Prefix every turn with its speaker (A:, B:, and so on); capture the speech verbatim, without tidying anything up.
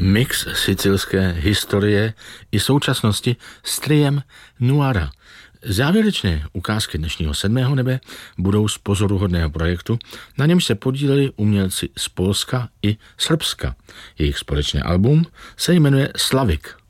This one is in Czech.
A: mix sicilské historie i současnosti s triem Nuara. Závěrečné ukázky dnešního sedmého nebe budou z pozoruhodného projektu, na němž se podíleli umělci z Polska i Srbska. Jejich společné album se jmenuje Slavik.